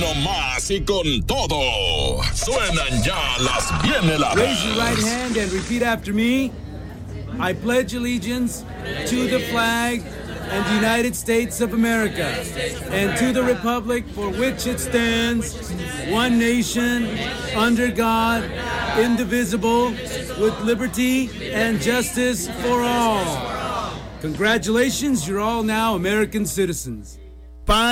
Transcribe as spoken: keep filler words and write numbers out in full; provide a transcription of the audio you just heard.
nomás y con todo. Suenan ya las bien heladas. Raise your right hand and repeat after me. I pledge allegiance to the flag and the United States of America and to the republic for which it stands, one nation, under God, indivisible, with liberty and justice for all. Congratulations, you're all now American citizens.